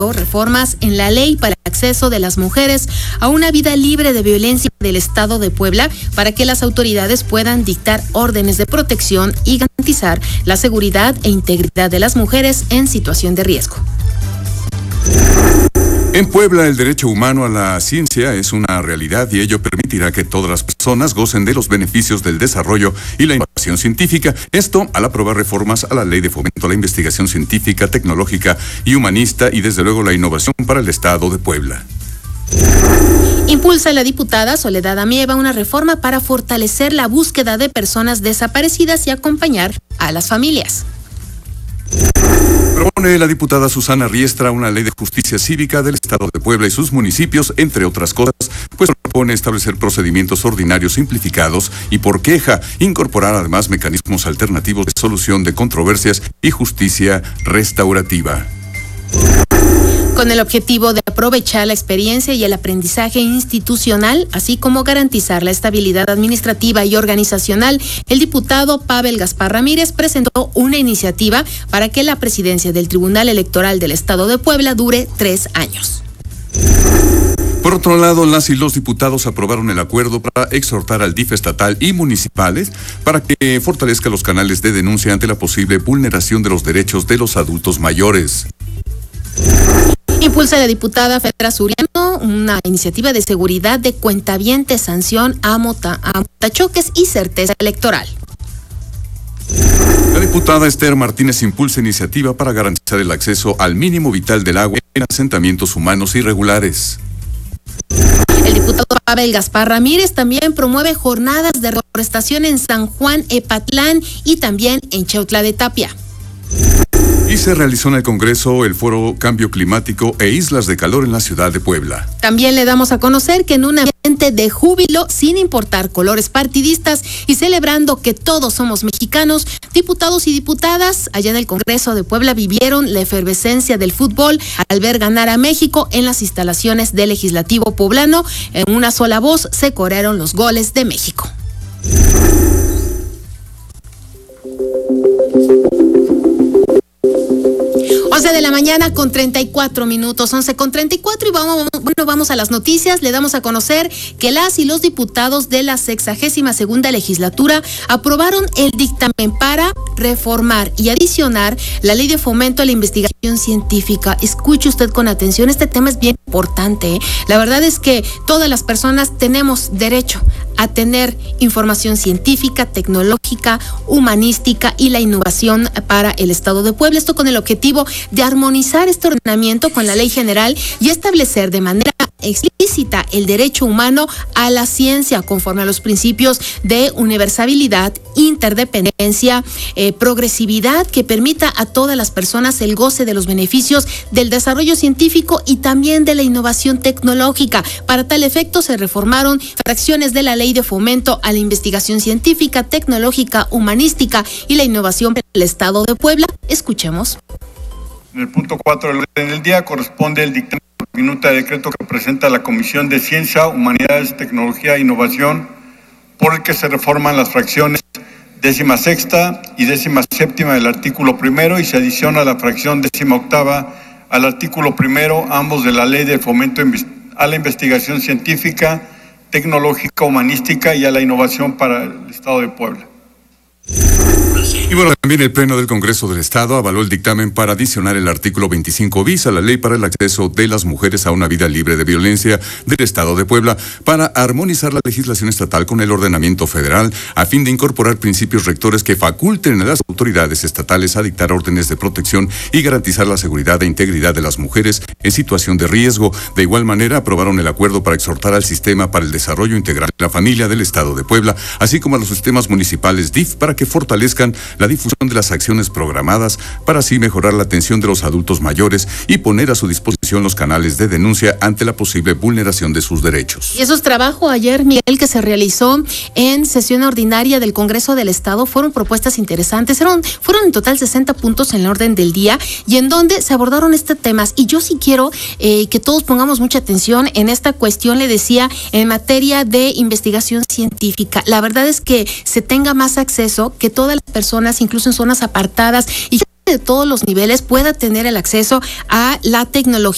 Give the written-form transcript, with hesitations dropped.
reformas en la ley para el acceso de las mujeres a una vida libre de violencia del Estado de Puebla para que las autoridades puedan dictar órdenes de protección y garantizar la seguridad e integridad de las mujeres en situación de riesgo. En Puebla, el derecho humano a la ciencia es una realidad y ello permitirá que todas las personas gocen de los beneficios del desarrollo y la innovación científica. Esto al aprobar reformas a la Ley de Fomento a la Investigación Científica, Tecnológica y Humanista y desde luego la innovación para el Estado de Puebla. Impulsa la diputada Soledad Amieva una reforma para fortalecer la búsqueda de personas desaparecidas y acompañar a las familias. Propone la diputada Susana Riestra una ley de justicia cívica del Estado de Puebla y sus municipios, entre otras cosas, pues propone establecer procedimientos ordinarios simplificados y por queja, incorporar además mecanismos alternativos de solución de controversias y justicia restaurativa. Con el objetivo de aprovechar la experiencia y el aprendizaje institucional, así como garantizar la estabilidad administrativa y organizacional, el diputado Pavel Gaspar Ramírez presentó una iniciativa para que la presidencia del Tribunal Electoral del Estado de Puebla dure 3 años. Por otro lado, las y los diputados aprobaron el acuerdo para exhortar al DIF estatal y municipales para que fortalezca los canales de denuncia ante la posible vulneración de los derechos de los adultos mayores. Impulsa la diputada Fedra Suriano una iniciativa de seguridad de cuentavientes, sanción a motachoques y certeza electoral. La diputada Esther Martínez impulsa iniciativa para garantizar el acceso al mínimo vital del agua en asentamientos humanos irregulares. El diputado Pavel Gaspar Ramírez también promueve jornadas de reforestación en San Juan Epatlán y también en Chautla de Tapia. Y se realizó en el Congreso el foro Cambio Climático e Islas de Calor en la ciudad de Puebla. También le damos a conocer que en un ambiente de júbilo, sin importar colores partidistas y celebrando que todos somos mexicanos, diputados y diputadas allá en el Congreso de Puebla vivieron la efervescencia del fútbol al ver ganar a México en las instalaciones del Legislativo poblano. En una sola voz se corearon los goles de México. De la mañana con 34 minutos, 11:34 y vamos a las noticias. Le damos a conocer que las y los diputados de la 62ª legislatura aprobaron el dictamen para reformar y adicionar la Ley de Fomento a la Investigación Científica. Escuche usted con atención, este tema es bien importante, ¿eh? La verdad es que todas las personas tenemos derecho a tener información científica, tecnológica, humanística y la innovación para el Estado de Puebla. Esto con el objetivo de armonizar este ordenamiento con la ley general y establecer de manera explícita el derecho humano a la ciencia conforme a los principios de universalidad, interdependencia, progresividad que permita a todas las personas el goce de los beneficios del desarrollo científico y también de la innovación tecnológica. Para tal efecto se reformaron fracciones de la Ley de Fomento a la Investigación Científica, Tecnológica, Humanística y la Innovación del Estado de Puebla. Escuchemos. En el punto 4 del orden del día corresponde el dictamen de minuta de decreto que presenta la Comisión de Ciencia, Humanidades, Tecnología e Innovación, por el que se reforman las fracciones 16ª y 17ª del artículo 1 y se adiciona la fracción 18ª al artículo 1, ambos de la Ley de Fomento a la Investigación Científica, Tecnológica, Humanística y a la Innovación para el Estado de Puebla. Y bueno, también el Pleno del Congreso del Estado avaló el dictamen para adicionar el artículo 25 bis a la Ley para el Acceso de las Mujeres a una Vida Libre de Violencia del Estado de Puebla para armonizar la legislación estatal con el ordenamiento federal a fin de incorporar principios rectores que faculten a las autoridades estatales a dictar órdenes de protección y garantizar la seguridad e integridad de las mujeres en situación de riesgo. De igual manera, aprobaron el acuerdo para exhortar al Sistema para el Desarrollo Integral de la Familia del Estado de Puebla, así como a los sistemas municipales DIF para que fortalezcan la difusión de las acciones programadas para así mejorar la atención de los adultos mayores y poner a su disposición los canales de denuncia ante la posible vulneración de sus derechos. Y esos trabajos ayer, Miguel, que se realizó en sesión ordinaria del Congreso del Estado, fueron propuestas interesantes, fueron en total 60 puntos en el orden del día y en donde se abordaron estos temas. Y yo sí quiero que todos pongamos mucha atención en esta cuestión, le decía, en materia de investigación científica. La verdad es que se tenga más acceso, que todas las personas, incluso en zonas apartadas y de todos los niveles, pueda tener el acceso a la tecnología